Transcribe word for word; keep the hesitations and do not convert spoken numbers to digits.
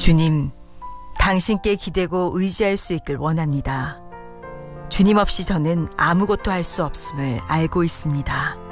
주님, 당신께 기대고 의지할 수 있길 원합니다. 주님 없이 저는 아무것도 할 수 없음을 알고 있습니다.